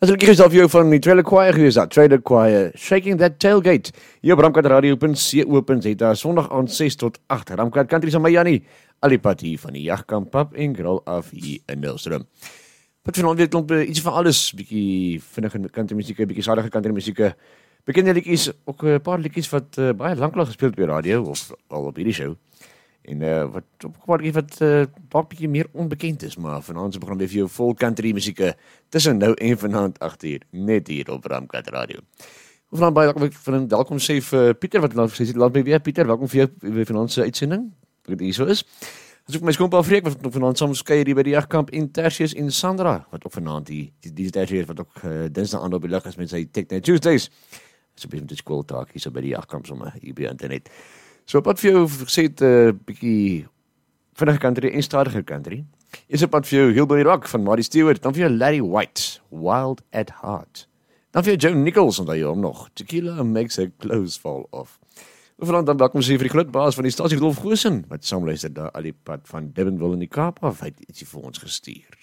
Natuurlijk is dat jou van die Trailer Choir gewees, dat Trailer Choir, Shaking That Tailgate, hier op ramkatradio.co.za, sondag aan 6 tot 8, Ramkat Country van Miami, Alipad hier van die Jagdkamp Pub en Grill af hier in Nelstroom. Wat vanaand weer klomp iets van alles, bietjie vinnige countrymusiek, bietjie sadige countrymusiek, bekende liedjies, ook 'n paar liedjies wat baie lanklaas gespeel op die radio, of al op hierdie show. En wat op kwart wat dalk bietjie meer onbekend is, maar vanaand se program weer vir jou vol country musiek tussen nou en vanaand 8 uur, net hier op Ramkat Radio. Vanaand baie welkom sê vir Pieter, wat laat my weer, Pieter, welkom vir jou vanaand se uitsending, wat hier so is. As ook my skoonpa Freek, wat ook vanaand saam skei hier by die Jagdkamp en Tertius en Sandra, wat ook vanaand die Tertius, wat ook dinsdag aan op die lig is met sy Tech Night Tuesdays. So met die skooltaak hier so by die Jagdkamp sommer hier by internet. So op pad vir jou gesê het bietjie vinnige country en stadige country. Is op pad vir jou Hillbilly Rock van Marty Stewart, dan vir jou Larry White, Wild at Heart. Dan vir jou Joe Nichols, onthou jy hom nog, Tequila Makes Her Clothes Fall Off. Vanaand dan welkom sê vir die groot baas van die stasie Rolf Goosen, wat saamluister daar al die pad van Durbanville in die Kaap af, hy het ietsie vir ons gestuur.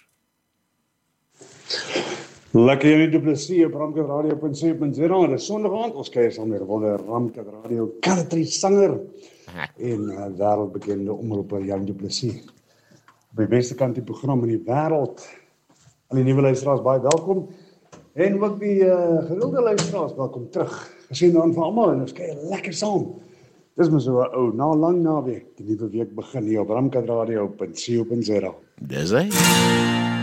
Lekker jy Du Plessis op ramkatradio.co.za. Dit is Sondag aand, ons kuier saam met 'n wonder Ramkat Radio country sanger en wêreldbekende omroeper Jan Du Plessis. Op die beste country program in die wêreld. Al die nuwe luisteraars baie welkom en ook die gereelde luisteraars welkom terug. Gesien dan vir almal en ons kuier lekker saam. Dis maar so 'n ou, na 'n lang naweek, die nuwe week begin hier op ramkatradio.co.za. Dis hy.